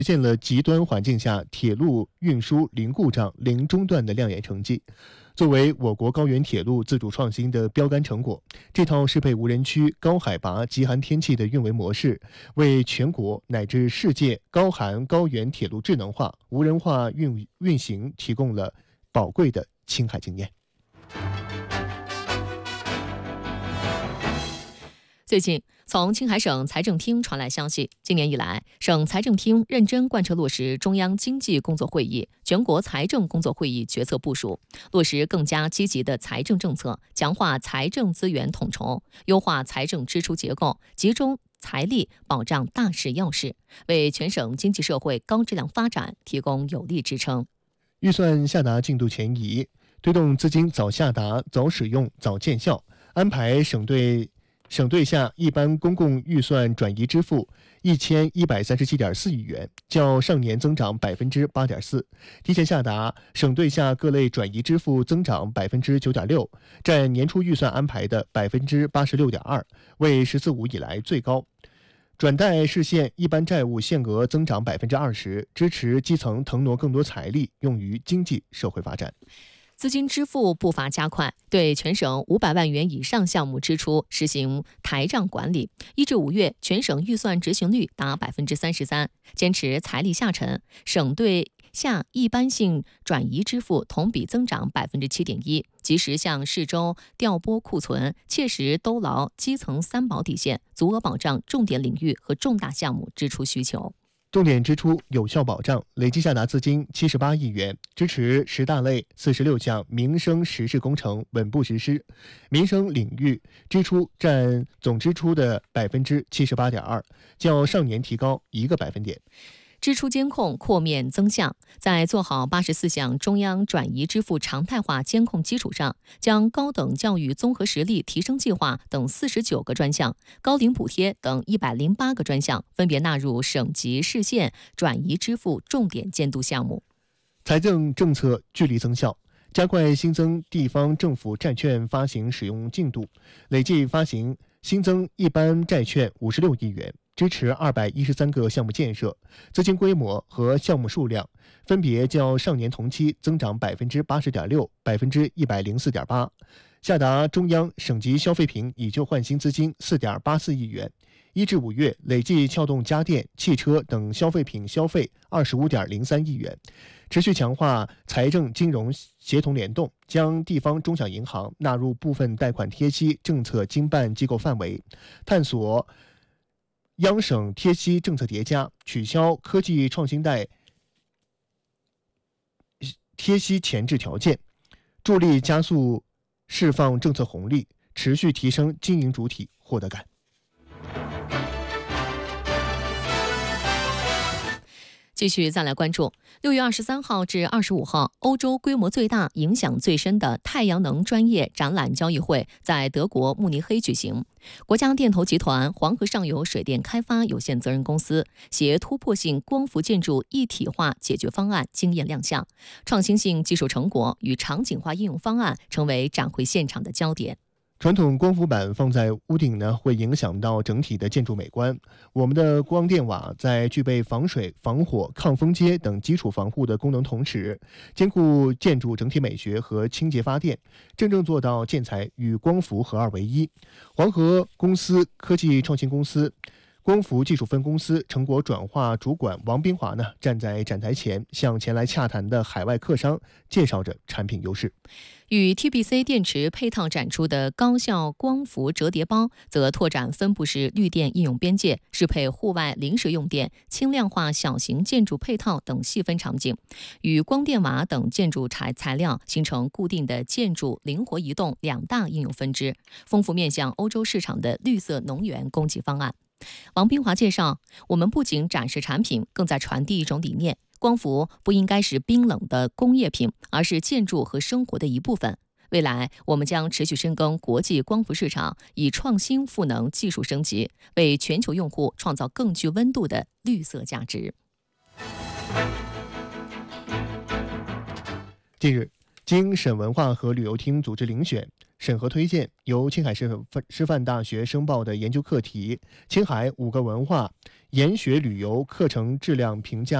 实现了极端环境下铁路运输零故障、零中断的亮眼成绩。作为我国高原铁路自主创新的标杆成果，这套适配无人区、高海拔、极寒天气的运维模式，为全国乃至世界高寒高原铁路智能化、无人化运行提供了宝贵的青海经验。 最近，从青海省财政厅传来消息，今年以来，省财政厅认真贯彻落实中央经济工作会议、全国财政工作会议决策部署，落实更加积极的财政政策，强化财政资源统筹，优化财政支出结构，集中财力保障大事要事，为全省经济社会高质量发展提供有力支撑。 预算下达进度前移，推动资金早下达、早使用、早见效，安排省对下一般公共预算转移支付1137.4亿元，较上年增长8.4%，提前下达省对下各类转移支付增长9.6%，占年初预算安排的86.2%，为“十四五”以来最高。转贷市县一般债务限额增长20%，支持基层腾挪更多财力用于经济社会发展。 资金支付步伐加快，对全省500万元以上项目支出实行台账管理。1至5月，全省预算执行率达33%，坚持财力下沉，省对下一般性转移支付同比增长7.1%，及时向市州调拨库存，切实兜牢基层三保底线，足额保障重点领域和重大项目支出需求。 重点支出有效保障，累计下达资金78亿元，支持10大类46项民生实事工程稳步实施，民生领域支出占总支出的78.2%，较上年提高1个百分点。 支出监控扩面增项，在做好84项中央转移支付常态化监控基础上，将高等教育综合实力提升计划等49个专项、高龄补贴等108个专项分别纳入省级市县转移支付重点监督项目。 财政政策聚力增效，加快新增地方政府债券发行使用进度，累计发行新增一般债券56亿元，支持213个项目建设，资金规模和项目数量分别较上年同期增长80.6%、104.8%，下达中央省级消费品以旧换新资金4.84亿元。1至5月累计撬动家电、汽车等消费品消费25.03亿元，持续强化财政金融协同联动，将地方中小银行纳入部分贷款贴息政策经办机构范围，探索央省贴息政策叠加，取消科技创新贷贴息前置条件，助力加速释放政策红利，持续提升经营主体获得感。 继续再来关注6月23号至25号，欧洲规模最大、影响最深的太阳能专业展览交易会在德国慕尼黑举行。国家电投集团黄河上游水电开发有限责任公司携突破性光伏建筑一体化解决方案经验亮相，创新性技术成果与场景化应用方案成为展会现场的焦点。 传统光伏板放在屋顶呢，会影响到整体的建筑美观。我们的光电瓦在具备防水、防火、抗风阶等基础防护的功能同时，兼顾建筑整体美学和清洁发电，真正做到建材与光伏合二为一。黄河公司科技创新公司光伏技术分公司成果转化主管王斌华呢，站在展台前，向前来洽谈的海外客商介绍着产品优势。 与 TBC 电池配套展出的高效光伏折叠包，则拓展分布式绿电应用边界，适配户外临时用电、轻量化小型建筑配套等细分场景，与光电瓦等建筑材料形成固定的建筑灵活移动两大应用分支，丰富面向欧洲市场的绿色能源供给方案。王斌华介绍，我们不仅展示产品，更在传递一种理念：光伏不应该是冰冷的工业品，而是建筑和生活的一部分。未来，我们将持续深耕国际光伏市场，以创新赋能技术升级，为全球用户创造更具温度的绿色价值。 近日，经省文化和旅游厅组织遴选， 审核推荐，由青海师范大学申报的研究课题《青海5个文化研学旅游课程质量评价》